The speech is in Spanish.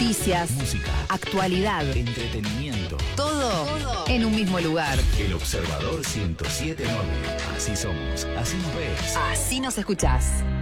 noticias, música, actualidad, entretenimiento. todo en un mismo lugar. El Observador 107.9. Así somos, así nos ves. Así nos escuchás.